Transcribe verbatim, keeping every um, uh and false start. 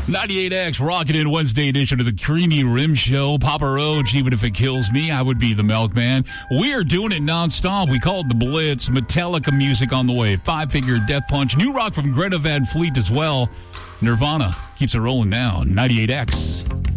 ninety-eight X, rocking in Wednesday edition of the Creamy Rim Show. Papa Roach, even if it kills me, I would be the milkman. We are doing it nonstop. We call it the Blitz. Metallica music on the way. Five-figure Death Punch. New rock from Greta Van Fleet as well. Nirvana keeps it rolling now. ninety-eight X.